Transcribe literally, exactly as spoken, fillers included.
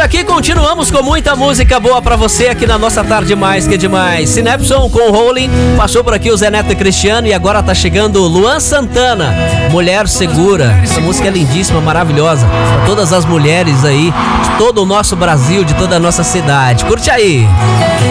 aqui continuamos com muita música boa pra você aqui na nossa Tarde Mais Que Demais. Sinepson com Rolling, passou por aqui o Zé Neto e Cristiano e agora tá chegando Luan Santana, Mulher Segura. Essa música é lindíssima, maravilhosa, pra todas as mulheres aí, de todo o nosso Brasil, de toda a nossa cidade. Curte aí!